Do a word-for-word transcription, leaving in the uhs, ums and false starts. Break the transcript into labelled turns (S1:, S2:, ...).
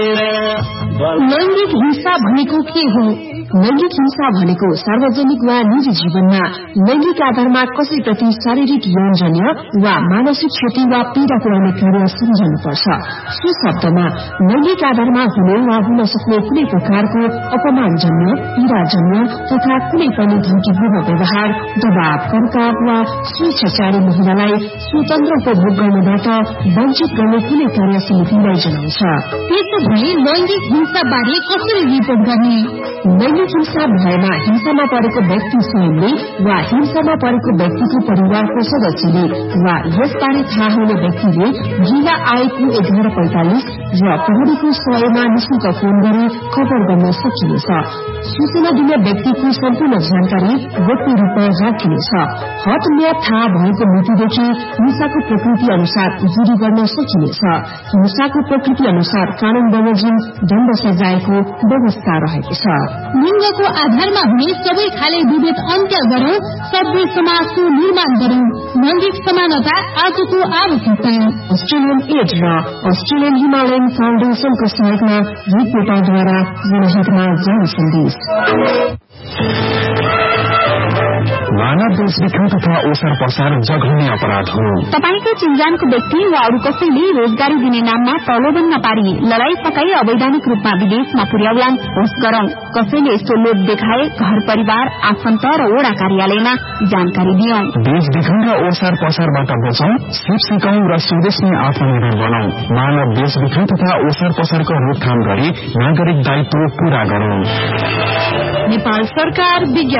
S1: लैंगिक हिंसा भनेको के हो? लैंगिक हिंसा भनेको सार्वजनिक वा निजी जीवनमा लैंगिक आधारमा कसैप्रति शारीरिक यौनजन्य वा मानसिक क्षति वा पीड़ा पुर्याउने कार्य सम्झनुपर्छ। सो शब्दमा लैंगिक आधारमा हुने वा हुन सक्ने कुनै प्रकारको अपमानजन्य, पीड़ाजन्य तथा कुनै पनि धम्कीपूर्ण व्यवहार, दबाव, कर्काव वा स्वेच्छाचारी महिलालाई स्वतन्त्र उपभोग गर्नबाट वञ्चित गर्ने कुनै कार्य समितिलाई जनाउँछ।
S2: त्यसो भए लैंगिक हिंसा बारे कसरी रिपोर्ट गर्ने?
S1: लैंगिक हिंसा भएमा हिंसामा परेको व्यक्ति स्वयंले वा हिंसामा परेको व्यक्तिको परिवारको सदस्यले वा यसबारे थाहा हुने व्यक्तिले जिल्ला आएको एघार पैंतालिस र प्रहरीको सयमा निशुल्क फोन गरी खबर गर्न सकिनेछ। सूचना दिने व्यक्तिको सम्पूर्ण जानकारी गोप्य रूपमा राखिनेछ। हद म्याद थाहा भएको मितिदेखि हिंसाको प्रकृति अनुसार जुरी गर्न सकिनेछ। हिंसाको प्रकृति अनुसार कानून बमोजिम दण्ड सजायको व्यवस्था रहेको छ।
S2: लिंगको आधारमा हुने सबै खाले विभेद अन्त्य गरौं, सभ्य समाजको निर्माण गरौं। लैंगिक समानता आजको आवश्यकता।
S1: अस्ट्रेलियन एड र अस्ट्रेलियन हिमालयन फाउन्डेशनको सहयोगमा रिपोर्टरद्वारा जनहितमा जारी सन्देश।
S3: मानव बेचबिखन तथा ओसार पसार जघन्य अपराध हो।
S4: तपाईको चिन्जानको व्यक्ति वा अरू कसैले रोजगारी दिने नाममा प्रलोभनमा पारी लडाई पकाई अवैधानिक रूपमा विदेशमा पुर्याउलान् होस् गरौं। कसैले यस्तो लोभ देखाए घर परिवार, आफन्त र वडा कार्यालयमा जानकारी दियौं।
S3: बेचबिखन र ओसार पसारबाट बचौं, सिप सिकौं र स्वदेशमै आत्मनिर्भर बनौं। मानव बेचबिखन तथा ओसार पसारको रोकथाम गरी नागरिक दायित्व पूरा गरौं।
S1: नेपाल सरकार विज्ञापन